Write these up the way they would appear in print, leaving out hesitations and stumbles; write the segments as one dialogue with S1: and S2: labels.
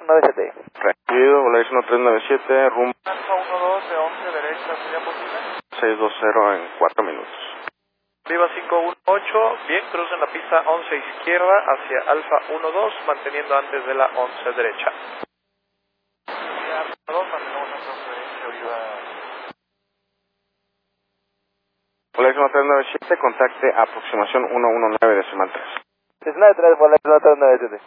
S1: 1397.
S2: Recibido, Volaris 1397, rumbo
S1: Alfa 12 de 11 derecha, ¿sería posible?
S2: 620 en 4 minutos.
S1: Viva 518, bien, crucen la pista 11 izquierda hacia Alfa 12, manteniendo antes de la 11 derecha. Alfa 2, mantenemos en transferencia, viva.
S2: Volaris 1397, contacte aproximación 119 decimal 3.
S1: 19-3, Volaris 1397.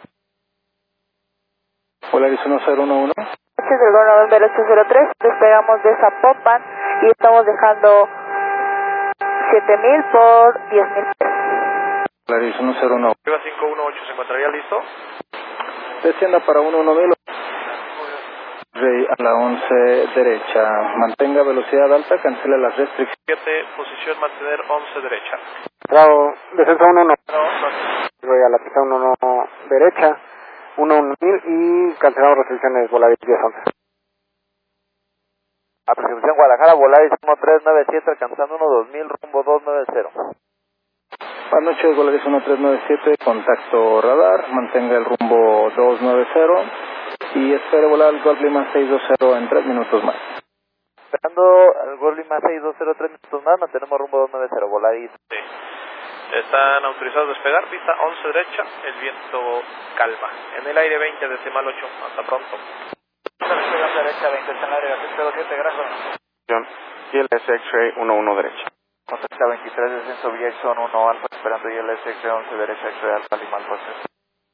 S2: Volaris 1011.
S3: Este es el November 803, despegamos de Zapopan y estamos dejando 7,000 por 10,000 pesos.
S2: Volaris 101.
S1: Viva 518, ¿se encontraría listo?
S2: Descienda para 11000. Rey a la 11 derecha. Mantenga velocidad alta, cancele las restricciones.
S1: 7, posición mantener 11 derecha.
S2: Bravo, descenso 11.
S1: Bravo,
S2: Rey a la pista 11 derecha. 11000 y cancelamos restricciones Volaris 1011.
S1: aproximación Guadalajara, Volaris 1397, alcanzando 12000, rumbo 290.
S2: Buenas noches, Volaris 1397, contacto radar, mantenga el rumbo 290 y espere volar al Golf Lima 620 en 3 minutos más.
S1: Esperando al Golf Lima 620, 3 minutos más, mantenemos rumbo 290, Volaris. Sí. Están autorizados a despegar, pista 11 derecha, el viento calma. En el aire 20 decimal 8, hasta pronto. Despegando derecha 20, está en el aire 707, gracias.
S2: ILS X-Ray 11 derecha.
S1: Contacta 23, descenso vía Exxon 1 Alfa, esperando ILS X-Ray 11 derecha, X-Ray Alfa Lima Alfa 3.